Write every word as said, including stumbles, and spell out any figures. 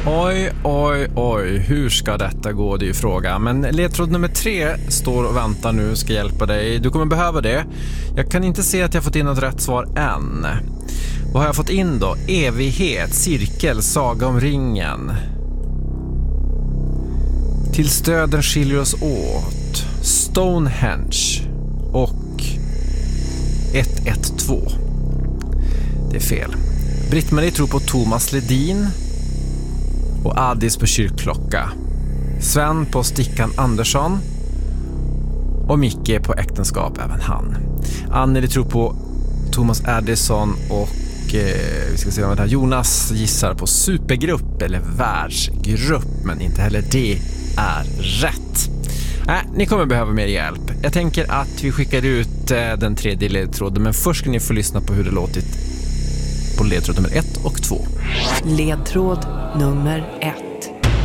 Oj, oj, oj, hur ska detta gå? Det är ju fråga. Men ledtråd nummer tre står och väntar nu, ska hjälpa dig. Du kommer behöva det. Jag kan inte se att jag fått in något rätt svar än. Vad har jag fått in då? Evighet, cirkel, saga om ringen. Till stöden skiljer oss åt. Stonehenge och ett ett två. Det är fel. Britt-Marie tror på Thomas Ledin och Addis på kyrkklocka. Sven på Stickan Andersson och Micke på äktenskap, även han. Anneli tror på Thomas Addison och eh, vi ska se vad det här. Jonas gissar på supergrupp eller världsgrupp, men inte heller det är rätt. Nej, ni kommer behöva mer hjälp. Jag tänker att vi skickar ut eh, den tredje ledtråden, men först ska ni få lyssna på hur det låtit på ledtråd nummer ett och två. Ledtråd nummer ett.